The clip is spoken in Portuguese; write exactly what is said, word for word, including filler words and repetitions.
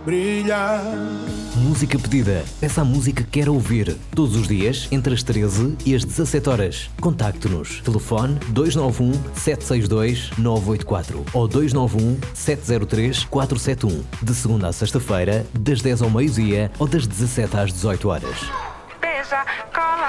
brilhar. Música pedida. Peça a música que quer ouvir. Todos os dias, entre as treze e as dezassete horas. Contacte-nos. Telefone dois nove um, sete seis dois, nove oito quatro ou dois nove um, sete zero três, quatro sete um. De segunda a sexta-feira, das dez ao meio-dia ou das dezassete às dezoito horas. Beija, cola.